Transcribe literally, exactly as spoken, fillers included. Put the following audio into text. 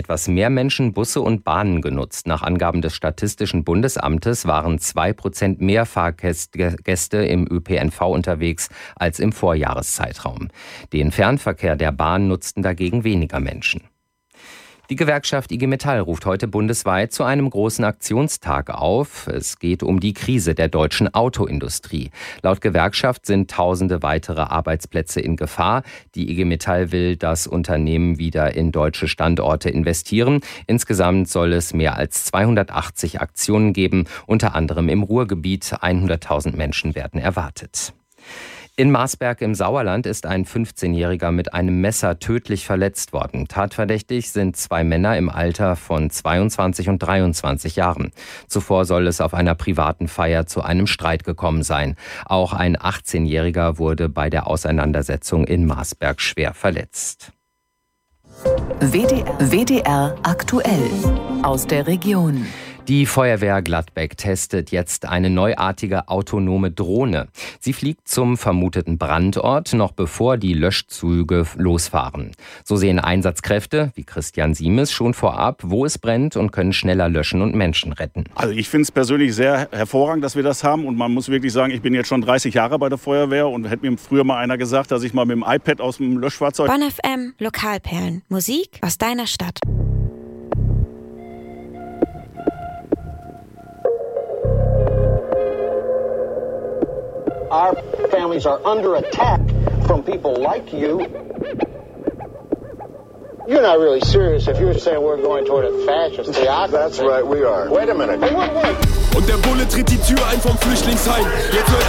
etwas mehr Menschen Busse und Bahnen genutzt. Nach Angaben des Statistischen Bundesamtes waren zwei Prozent mehr Fahrgäste im Ö P N V unterwegs als im Vorjahreszeitraum. Den Fernverkehr der Bahn nutzten dagegen weniger Menschen. Die Gewerkschaft I G Metall ruft heute bundesweit zu einem großen Aktionstag auf. Es geht um die Krise der deutschen Autoindustrie. Laut Gewerkschaft sind tausende weitere Arbeitsplätze in Gefahr. Die I G Metall will das Unternehmen wieder in deutsche Standorte investieren. Insgesamt soll es mehr als zweihundertachtzig Aktionen geben, unter anderem im Ruhrgebiet. hunderttausend Menschen werden erwartet. In Marsberg im Sauerland ist ein fünfzehnjähriger mit einem Messer tödlich verletzt worden. Tatverdächtig sind zwei Männer im Alter von zweiundzwanzig und dreiundzwanzig Jahren. Zuvor soll es auf einer privaten Feier zu einem Streit gekommen sein. Auch ein achtzehnjähriger wurde bei der Auseinandersetzung in Marsberg schwer verletzt. W D R, W D R aktuell aus der Region. Die Feuerwehr Gladbeck testet jetzt eine neuartige autonome Drohne. Sie fliegt zum vermuteten Brandort, noch bevor die Löschzüge losfahren. So sehen Einsatzkräfte, wie Christian Siemes, schon vorab, wo es brennt und können schneller löschen und Menschen retten. Also ich finde es persönlich sehr hervorragend, dass wir das haben. Und man muss wirklich sagen, ich bin jetzt schon dreißig Jahre bei der Feuerwehr und hätte mir früher mal einer gesagt, dass ich mal mit dem iPad aus dem Löschfahrzeug... Bonn F M Lokalperlen. Musik aus deiner Stadt. Our families are under attack from people like you. You're not really serious if you're saying we're going toward a fascist theocracy. That's right, we are. Wait a minute. Hey, wait, wait. Und der Bulle tritt die Tür ein vom Flüchtlingsheim. Jetzt soll